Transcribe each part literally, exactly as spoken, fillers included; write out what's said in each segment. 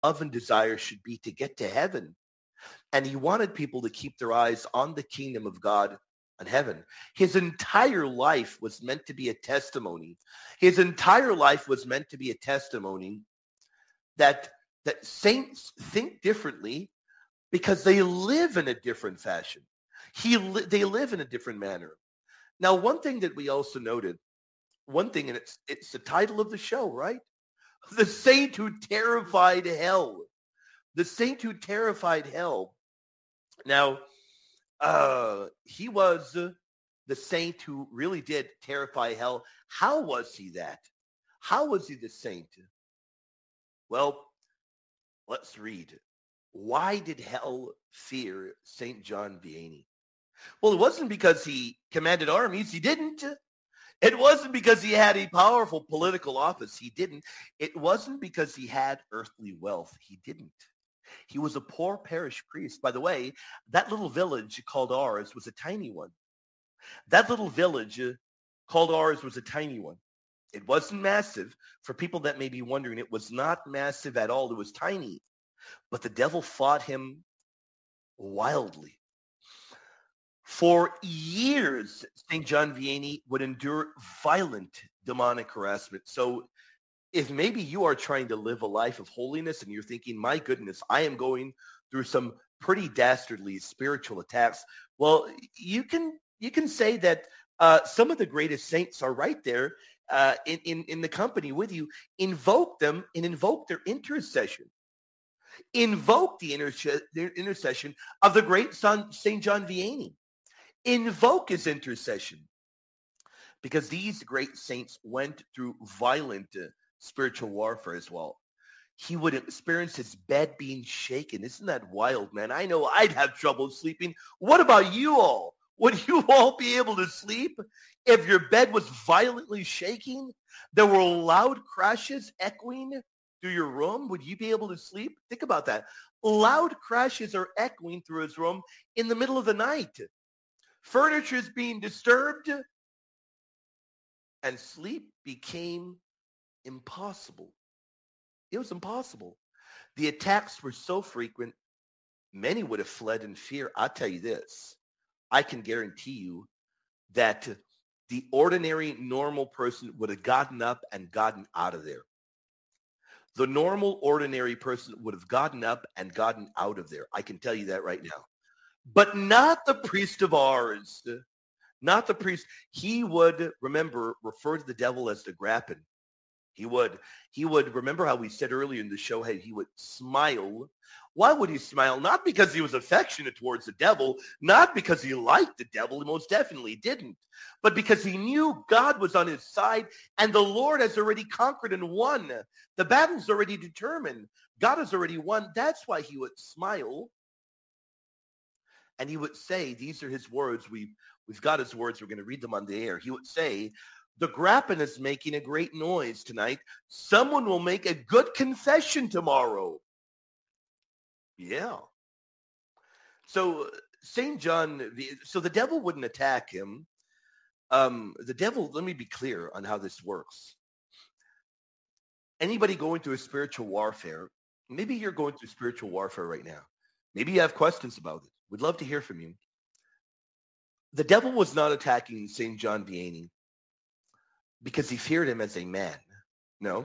love and desire should be to get to heaven. And he wanted people to keep their eyes on the kingdom of God and heaven. His entire life was meant to be a testimony. His entire life was meant to be a testimony that, that saints think differently because they live in a different fashion. He li- they live in a different manner. Now, one thing that we also noted, one thing, and it's it's the title of the show, right? The saint who terrified hell. The saint who terrified hell. Now, uh, he was uh, the saint who really did terrify hell. How was he that? How was he the saint? Well, let's read. Why did hell fear Saint John Vianney? Well, it wasn't because he commanded armies. He didn't. It wasn't because he had a powerful political office. He didn't. It wasn't because he had earthly wealth. He didn't. He was a poor parish priest. By the way, that little village called Ars was a tiny one. That little village uh, called Ars was a tiny one. It wasn't massive. For people that may be wondering, it was not massive at all. It was tiny. But the devil fought him wildly. For years, Saint John Vianney would endure violent demonic harassment. So if maybe you are trying to live a life of holiness and you're thinking, my goodness, I am going through some pretty dastardly spiritual attacks, well, you can you can say that uh, some of the greatest saints are right there uh, in, in, in the company with you. Invoke them and invoke their intercession. Invoke the, interse- the intercession of the great son, Saint John Vianney. Invoke his intercession. Because these great saints went through violent uh, spiritual warfare as well. He would experience his bed being shaken. Isn't that wild, man? I know I'd have trouble sleeping. What about you all? Would you all be able to sleep if your bed was violently shaking? There were loud crashes echoing through your room. Would you be able to sleep? Think about that. Loud crashes are echoing through his room in the middle of the night. Furniture is being disturbed, and sleep became impossible. It was impossible. The attacks were so frequent, many would have fled in fear. I'll tell you this. I can guarantee you that the ordinary, normal person would have gotten up and gotten out of there. The normal, ordinary person would have gotten up and gotten out of there. I can tell you that right now. But not the priest of Ars. Not the priest. He would, remember, refer to the devil as the Grappen. He would. He would, remember how we said earlier in the show, hey, he would smile. Why would he smile? Not because he was affectionate towards the devil, not because he liked the devil, he most definitely didn't, but because he knew God was on his side and the Lord has already conquered and won. The battle's already determined. God has already won. That's why he would smile. And he would say, these are his words. We've, we've got his words. We're going to read them on the air. He would say, the Grappen is making a great noise tonight. Someone will make a good confession tomorrow. Yeah. So Saint John, so the devil wouldn't attack him. Um, the devil, let me be clear on how this works. Anybody going through a spiritual warfare, maybe you're going through spiritual warfare right now. Maybe you have questions about it. We'd love to hear from you. The devil was not attacking Saint John Vianney because he feared him as a man. No.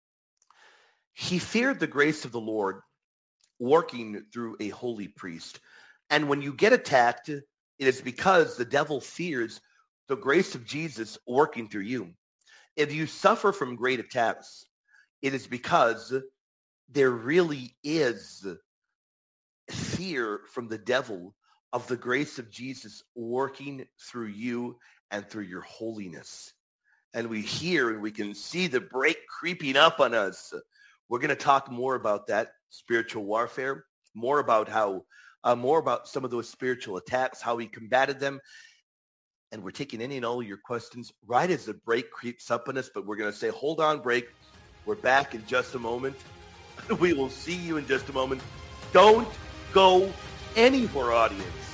He feared the grace of the Lord working through a holy priest. And when you get attacked, it is because the devil fears the grace of Jesus working through you. If you suffer from great attacks, it is because there really is fear from the devil of the grace of Jesus working through you and through your holiness. And we hear and we can see the break creeping up on us. We're going to talk more about that spiritual warfare, more about how, uh, more about some of those spiritual attacks, how he combated them. And we're taking any and all of your questions right as the break creeps up on us. But we're going to say, hold on, break. We're back in just a moment. We will see you in just a moment. Don't go anywhere, audience.